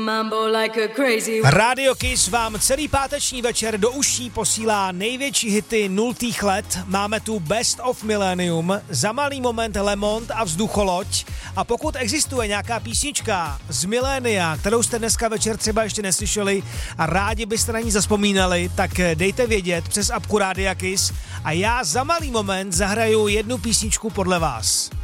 Radio Kiss vám celý páteční večer do uší posílá největší hity 0. let. Máme tu Best of Millennium, Za malý moment Lemont a Vzducholoď. A pokud existuje nějaká písnička z milénia, kterou jste dneska večer třeba ještě neslyšeli a rádi byste na ní zazpomínali, tak dejte vědět přes apku Rádia Kiss a já za malý moment zahraju jednu písničku podle vás.